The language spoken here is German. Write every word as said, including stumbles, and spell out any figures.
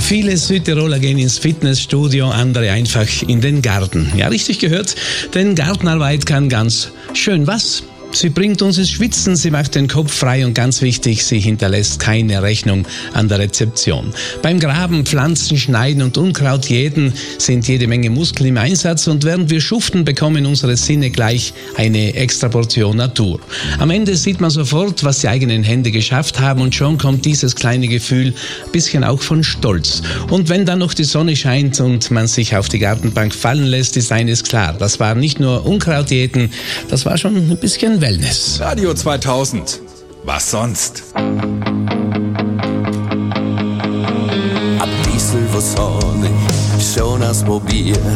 viele Südtiroler gehen ins Fitnessstudio, andere einfach in den Garten. Ja, richtig gehört, denn Gartenarbeit kann ganz schön was. Sie bringt uns ins Schwitzen, sie macht den Kopf frei und ganz wichtig, sie hinterlässt keine Rechnung an der Rezeption. Beim Graben, Pflanzen, Schneiden und Unkraut jäten sind jede Menge Muskeln im Einsatz und während wir schuften, bekommen unsere Sinne gleich eine extra Portion Natur. Am Ende sieht man sofort, was die eigenen Hände geschafft haben und schon kommt dieses kleine Gefühl ein bisschen auch von Stolz. Und wenn dann noch die Sonne scheint und man sich auf die Gartenbank fallen lässt, ist eines klar, das war nicht nur Unkrautjäten, das war schon ein bisschen Wellness. Radio zweitausend. Was sonst? Ab Diesel, was habe ich schon ausprobiert?